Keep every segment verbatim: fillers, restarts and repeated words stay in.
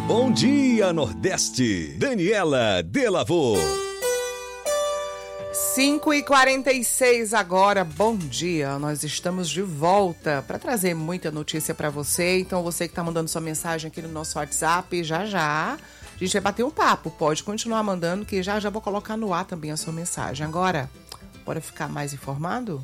Bom dia, Nordeste. Daniela Delavô. cinco e quarenta e seis agora, bom dia, nós estamos de volta para trazer muita notícia para você, então você que está mandando sua mensagem aqui no nosso WhatsApp, já já, a gente vai bater um papo, pode continuar mandando que já já vou colocar no ar também a sua mensagem. Agora, bora ficar mais informado?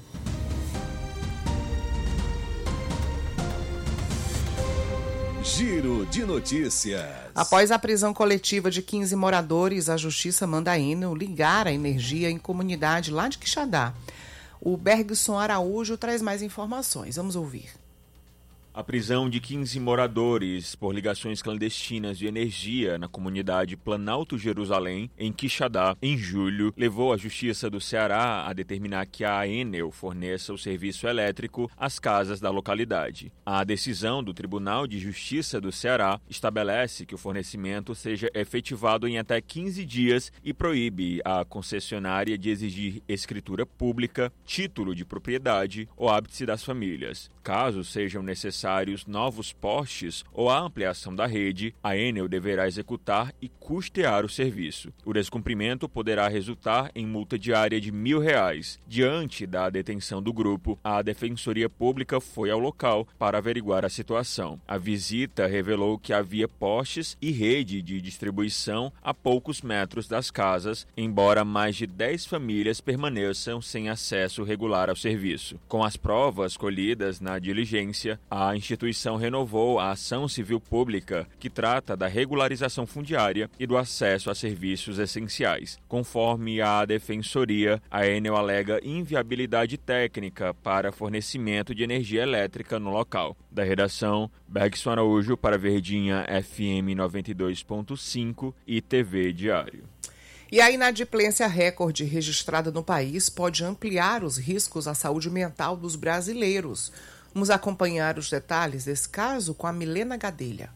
Giro de notícias. Após a prisão coletiva de quinze moradores, a Justiça manda a Enel ligar a energia em comunidade lá de Quixadá. O Bergson Araújo traz mais informações. Vamos ouvir. A prisão de quinze moradores por ligações clandestinas de energia na comunidade Planalto Jerusalém, em Quixadá, em julho, levou a Justiça do Ceará a determinar que a Enel forneça o serviço elétrico às casas da localidade. A decisão do Tribunal de Justiça do Ceará estabelece que o fornecimento seja efetivado em até quinze dias e proíbe a concessionária de exigir escritura pública, título de propriedade ou hábitos das famílias. Caso sejam necessários novos postes ou a ampliação da rede, a Enel deverá executar e custear o serviço. O descumprimento poderá resultar em multa diária de mil reais. Diante da detenção do grupo, a Defensoria Pública foi ao local para averiguar a situação. A visita revelou que havia postes e rede de distribuição a poucos metros das casas, embora mais de dez famílias permaneçam sem acesso regular ao serviço. Com as provas colhidas na diligência, a instituição renovou a ação civil pública que trata da regularização fundiária e do acesso a serviços essenciais. Conforme a Defensoria, a Enel alega inviabilidade técnica para fornecimento de energia elétrica no local. Da redação, Bergson Araújo para Verdinha F M noventa e dois ponto cinco e T V Diário. E a inadimplência recorde registrada no país pode ampliar os riscos à saúde mental dos brasileiros. Vamos acompanhar os detalhes desse caso com a Milena Gadelha.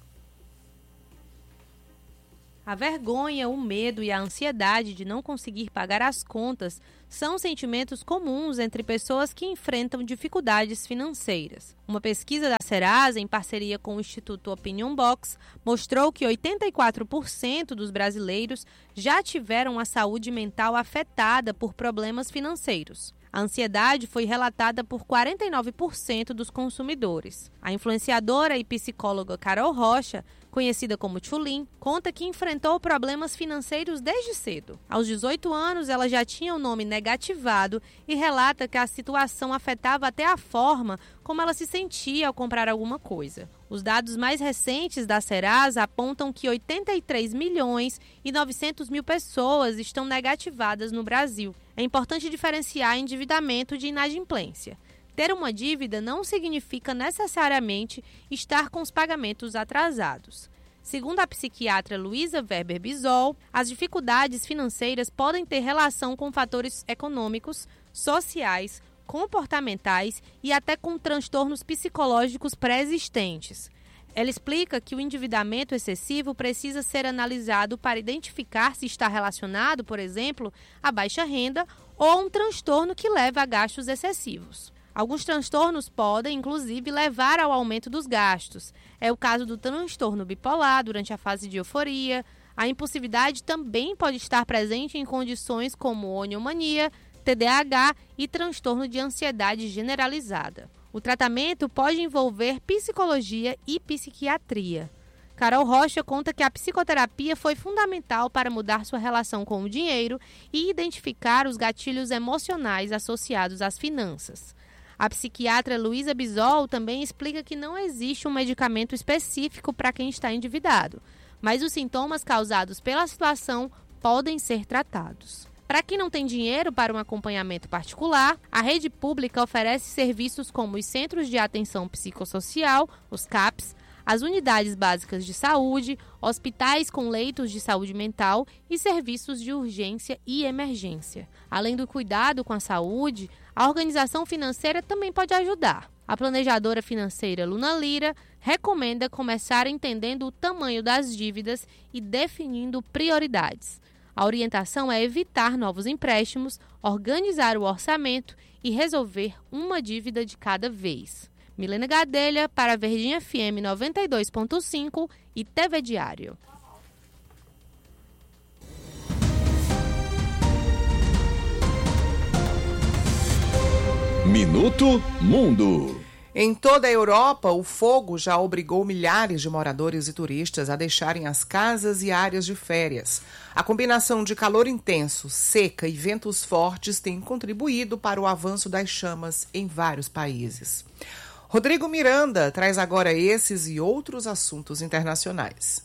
A vergonha, o medo e a ansiedade de não conseguir pagar as contas são sentimentos comuns entre pessoas que enfrentam dificuldades financeiras. Uma pesquisa da Serasa, em parceria com o Instituto Opinion Box, mostrou que oitenta e quatro por cento dos brasileiros já tiveram a saúde mental afetada por problemas financeiros. A ansiedade foi relatada por quarenta e nove por cento dos consumidores. A influenciadora e psicóloga Carol Rocha, conhecida como Tchulin, conta que enfrentou problemas financeiros desde cedo. Aos dezoito anos, ela já tinha o nome negativado e relata que a situação afetava até a forma como ela se sentia ao comprar alguma coisa. Os dados mais recentes da Serasa apontam que oitenta e três milhões e novecentos mil pessoas estão negativadas no Brasil. É importante diferenciar endividamento de inadimplência. Ter uma dívida não significa necessariamente estar com os pagamentos atrasados. Segundo a psiquiatra Luísa Weber Bisol, as dificuldades financeiras podem ter relação com fatores econômicos, sociais, comportamentais e até com transtornos psicológicos pré-existentes. Ela explica que o endividamento excessivo precisa ser analisado para identificar se está relacionado, por exemplo, a baixa renda ou a um transtorno que leva a gastos excessivos. Alguns transtornos podem, inclusive, levar ao aumento dos gastos. É o caso do transtorno bipolar durante a fase de euforia. A impulsividade também pode estar presente em condições como oniomania, T D A H e transtorno de ansiedade generalizada. O tratamento pode envolver psicologia e psiquiatria. Carol Rocha conta que a psicoterapia foi fundamental para mudar sua relação com o dinheiro e identificar os gatilhos emocionais associados às finanças. A psiquiatra Luísa Bisol também explica que não existe um medicamento específico para quem está endividado, mas os sintomas causados pela situação podem ser tratados. Para quem não tem dinheiro para um acompanhamento particular, a rede pública oferece serviços como os Centros de Atenção Psicossocial, os CAPs, as unidades básicas de saúde, hospitais com leitos de saúde mental e serviços de urgência e emergência. Além do cuidado com a saúde, a organização financeira também pode ajudar. A planejadora financeira Luna Lira recomenda começar entendendo o tamanho das dívidas e definindo prioridades. A orientação é evitar novos empréstimos, organizar o orçamento e resolver uma dívida de cada vez. Milena Gadelha para a Verdinha F M noventa e dois ponto cinco e T V Diário. Minuto Mundo. Em toda a Europa, o fogo já obrigou milhares de moradores e turistas a deixarem as casas e áreas de férias. A combinação de calor intenso, seca e ventos fortes tem contribuído para o avanço das chamas em vários países. Rodrigo Miranda traz agora esses e outros assuntos internacionais.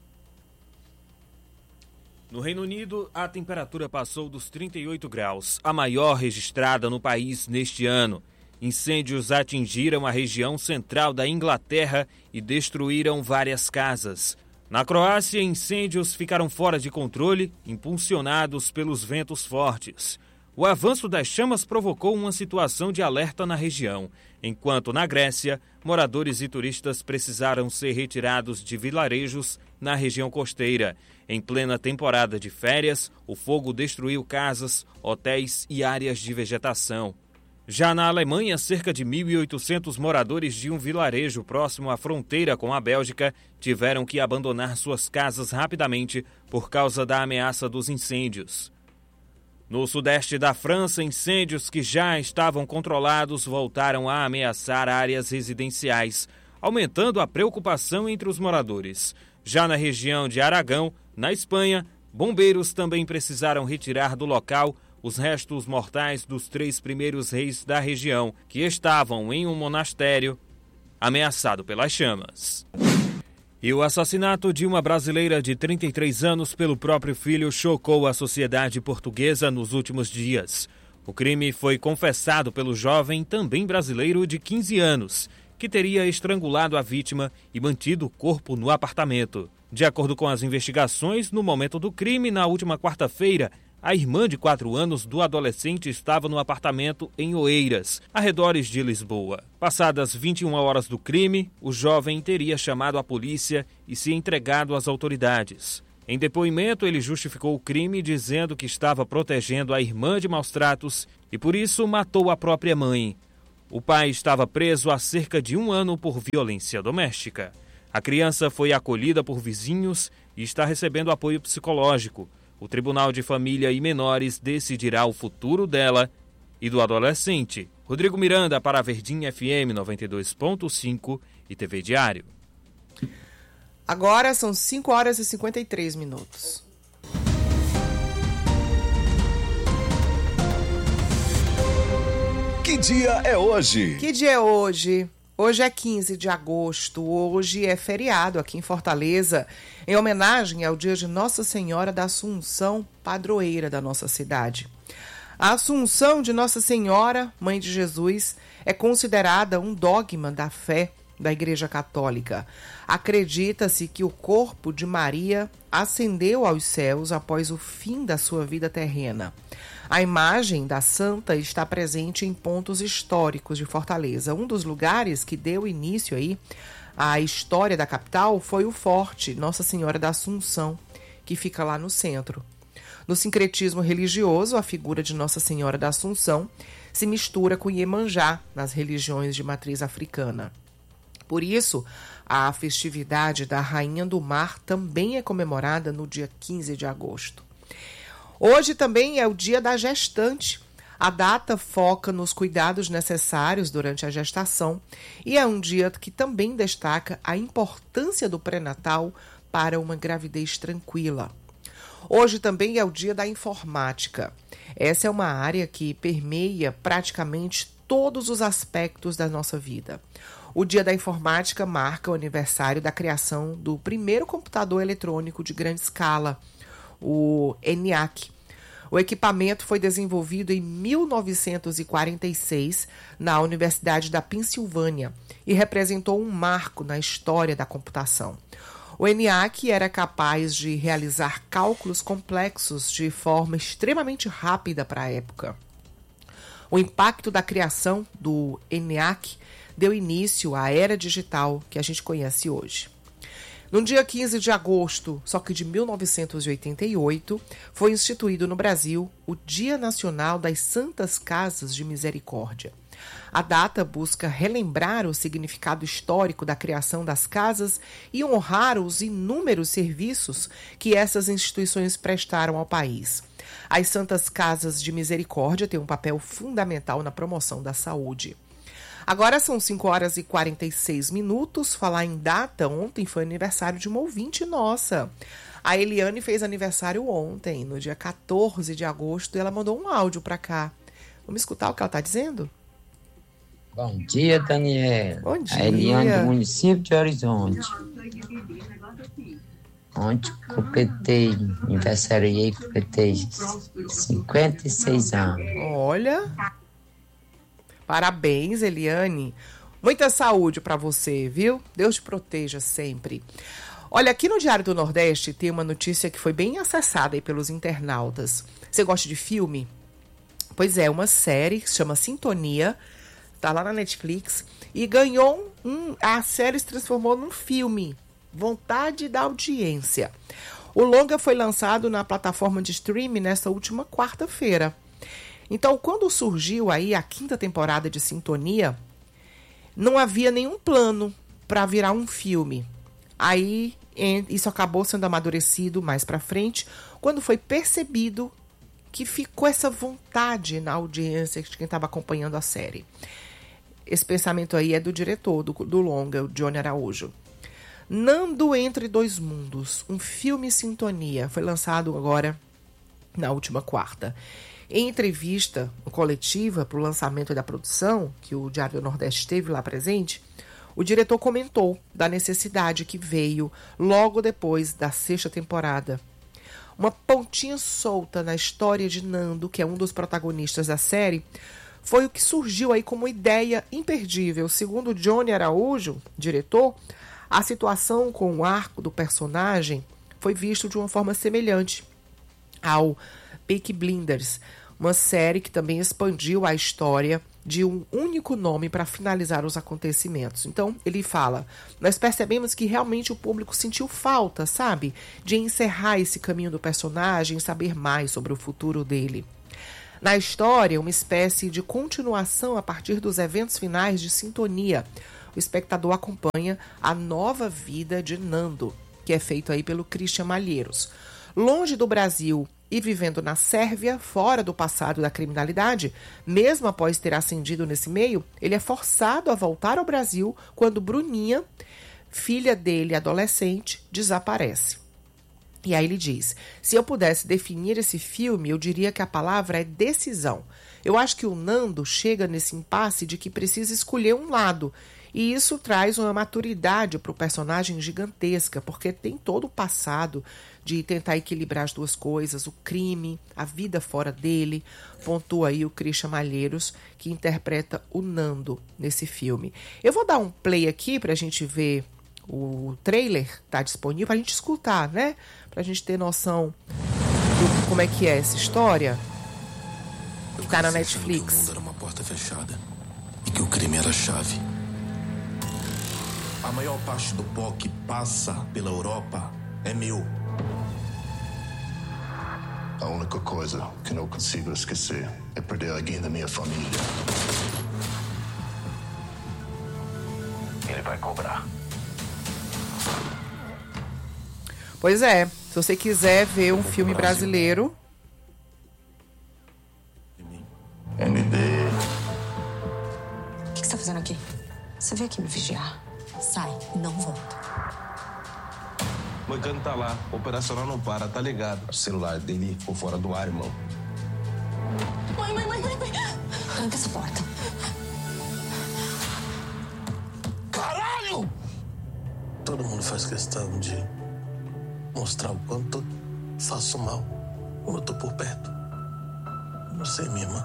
No Reino Unido, a temperatura passou dos trinta e oito graus, a maior registrada no país neste ano. Incêndios atingiram a região central da Inglaterra e destruíram várias casas. Na Croácia, incêndios ficaram fora de controle, impulsionados pelos ventos fortes. O avanço das chamas provocou uma situação de alerta na região, enquanto na Grécia, moradores e turistas precisaram ser retirados de vilarejos na região costeira. Em plena temporada de férias, o fogo destruiu casas, hotéis e áreas de vegetação. Já na Alemanha, cerca de mil e oitocentos moradores de um vilarejo próximo à fronteira com a Bélgica tiveram que abandonar suas casas rapidamente por causa da ameaça dos incêndios. No sudeste da França, incêndios que já estavam controlados voltaram a ameaçar áreas residenciais, aumentando a preocupação entre os moradores. Já na região de Aragão, na Espanha, bombeiros também precisaram retirar do local os restos mortais dos três primeiros reis da região, que estavam em um monastério ameaçado pelas chamas. E o assassinato de uma brasileira de trinta e três anos pelo próprio filho chocou a sociedade portuguesa nos últimos dias. O crime foi confessado pelo jovem, também brasileiro, de quinze anos, que teria estrangulado a vítima e mantido o corpo no apartamento. De acordo com as investigações, no momento do crime, na última quarta-feira, a irmã de quatro anos do adolescente estava no apartamento em Oeiras, arredores de Lisboa. Passadas vinte e uma horas do crime, o jovem teria chamado a polícia e se entregado às autoridades. Em depoimento, ele justificou o crime dizendo que estava protegendo a irmã de maus-tratos e, por isso, matou a própria mãe. O pai estava preso há cerca de um ano por violência doméstica. A criança foi acolhida por vizinhos e está recebendo apoio psicológico. O Tribunal de Família e Menores decidirá o futuro dela e do adolescente. Rodrigo Miranda para a Verdinha F M noventa e dois ponto cinco e T V Diário. Agora são cinco horas e cinquenta e três minutos. Que dia é hoje? Que dia é hoje? Hoje é quinze de agosto, hoje é feriado aqui em Fortaleza, em homenagem ao dia de Nossa Senhora da Assunção, padroeira da nossa cidade. A Assunção de Nossa Senhora, Mãe de Jesus, é considerada um dogma da fé da Igreja Católica. Acredita-se que o corpo de Maria ascendeu aos céus após o fim da sua vida terrena. A imagem da santa está presente em pontos históricos de Fortaleza. Um dos lugares que deu início aí à história da capital foi o Forte Nossa Senhora da Assunção, que fica lá no centro. No sincretismo religioso, a figura de Nossa Senhora da Assunção se mistura com Iemanjá nas religiões de matriz africana. Por isso, a festividade da Rainha do Mar também é comemorada no dia quinze de agosto. Hoje também é o dia da gestante. A data foca nos cuidados necessários durante a gestação e é um dia que também destaca a importância do pré-natal para uma gravidez tranquila. Hoje também é o dia da informática. Essa é uma área que permeia praticamente todos os aspectos da nossa vida. O Dia da Informática marca o aniversário da criação do primeiro computador eletrônico de grande escala, o ENIAC. O equipamento foi desenvolvido em mil novecentos e quarenta e seis na Universidade da Pensilvânia e representou um marco na história da computação. O ENIAC era capaz de realizar cálculos complexos de forma extremamente rápida para a época. O impacto da criação do ENIAC deu início à era digital que a gente conhece hoje. No dia quinze de agosto, só que de mil novecentos e oitenta e oito, foi instituído no Brasil o Dia Nacional das Santas Casas de Misericórdia. A data busca relembrar o significado histórico da criação das casas e honrar os inúmeros serviços que essas instituições prestaram ao país. As Santas Casas de Misericórdia têm um papel fundamental na promoção da saúde. Agora são cinco horas e quarenta e seis minutos. Falar em data, ontem foi aniversário de uma ouvinte nossa. A Eliane fez aniversário ontem, no dia quatorze de agosto, e ela mandou um áudio para cá. Vamos escutar o que ela está dizendo? Bom dia, Daniela. Bom dia. A Eliane do município de Horizonte. Ontem completei, aniversariei, completei cinquenta e seis anos. Olha, parabéns, Eliane. Muita saúde para você, viu? Deus te proteja sempre. Olha, aqui no Diário do Nordeste tem uma notícia que foi bem acessada aí pelos internautas. Você gosta de filme? Pois é, uma série que se chama Sintonia, tá lá na Netflix, e ganhou um... A série se transformou num filme. Vontade da audiência. O longa foi lançado na plataforma de streaming nesta última quarta-feira. Então, quando surgiu aí a quinta temporada de Sintonia, não havia nenhum plano para virar um filme. Aí, isso acabou sendo amadurecido mais para frente, quando foi percebido que ficou essa vontade na audiência de quem estava acompanhando a série. Esse pensamento aí é do diretor do, do longa, o Johnny Araújo. Nando Entre Dois Mundos, um filme Sintonia, foi lançado agora na última quarta. Em entrevista coletiva para o lançamento da produção, que o Diário do Nordeste esteve lá presente, o diretor comentou da necessidade que veio logo depois da sexta temporada. Uma pontinha solta na história de Nando, que é um dos protagonistas da série, foi o que surgiu aí como ideia imperdível. Segundo Johnny Araújo, diretor, a situação com o arco do personagem foi visto de uma forma semelhante ao Peaky Blinders, uma série que também expandiu a história de um único nome para finalizar os acontecimentos. Então, ele fala, nós percebemos que realmente o público sentiu falta, sabe, de encerrar esse caminho do personagem e saber mais sobre o futuro dele. Na história, uma espécie de continuação a partir dos eventos finais de Sintonia. O espectador acompanha a nova vida de Nando, que é feito aí pelo Christian Malheiros. Longe do Brasil e vivendo na Sérvia, fora do passado da criminalidade, mesmo após ter ascendido nesse meio, ele é forçado a voltar ao Brasil quando Bruninha, filha dele adolescente, desaparece. E aí ele diz, se eu pudesse definir esse filme, eu diria que a palavra é decisão. Eu acho que o Nando chega nesse impasse de que precisa escolher um lado. E isso traz uma maturidade para o personagem gigantesca, porque tem todo o passado de tentar equilibrar as duas coisas, o crime, a vida fora dele. Pontua aí o Christian Malheiros, que interpreta o Nando nesse filme. Eu vou dar um play aqui para a gente ver o trailer, tá disponível, para a gente escutar, né? Para a gente ter noção de como é que é essa história. Que tá na Netflix. Que o mundo era uma porta fechada e que o crime era a chave. A maior parte do pó que passa pela Europa é meu. A única coisa que não consigo esquecer é perder alguém da minha família. Ele vai cobrar. Pois é, se você quiser ver um filme brasileiro... M D. O que, que você tá fazendo aqui? Você veio aqui me vigiar? Sai e não volta. O Moicano tá lá, o operacional não para, tá ligado? O celular dele ficou fora do ar, irmão. Mãe, mãe, mãe, mãe, mãe. Arranca essa porta. Caralho! Todo mundo faz questão de mostrar o quanto faço mal quando eu tô por perto. Você, minha irmã.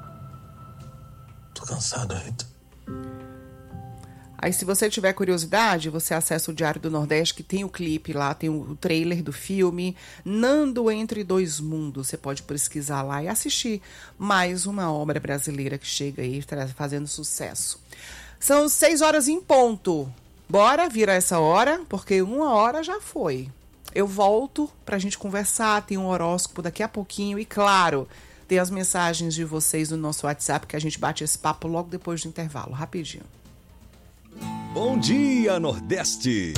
Tô cansado, Rita. Aí, se você tiver curiosidade, você acessa o Diário do Nordeste, que tem o clipe lá, tem o trailer do filme Nando Entre Dois Mundos. Você pode pesquisar lá e assistir mais uma obra brasileira que chega aí fazendo sucesso. São seis horas em ponto. Bora virar essa hora, porque uma hora já foi. Eu volto pra gente conversar, tem um horóscopo daqui a pouquinho e, claro, Tem as mensagens de vocês no nosso WhatsApp, que a gente bate esse papo logo depois do intervalo, rapidinho. Bom dia, Nordeste!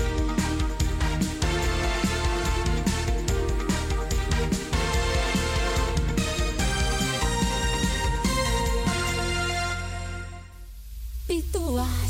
Pituá.